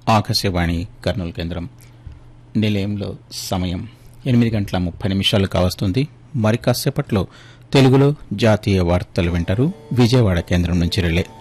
ఆకాశవాణి కర్నూలు కేంద్రం. నిలయంలో సమయం 8:30 కావస్తుంది. మరి కాసేపట్లో తెలుగులో జాతీయ వార్తలు వింటారు. విజయవాడ కేంద్రం నుంచి రిలే.